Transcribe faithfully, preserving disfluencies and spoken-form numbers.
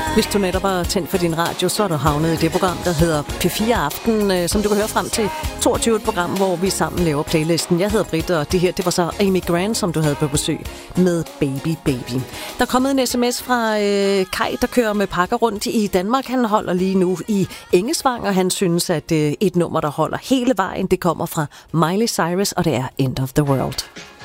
Hvis du netop har tændt for din radio, så er du havnet i det program, der hedder P fire Aften, som du kan høre frem til toogtyve, et program, hvor vi sammen laver playlisten. Jeg hedder Britt, og det her, det var så Amy Grant, som du havde på besøg med Baby Baby. Der er kommet en sms fra øh, Kai, der kører med pakker rundt i Danmark. Han holder lige nu i Engesvang, og han synes, at øh, et nummer, der holder hele vejen, det kommer fra Miley Cyrus, og det er End of the World.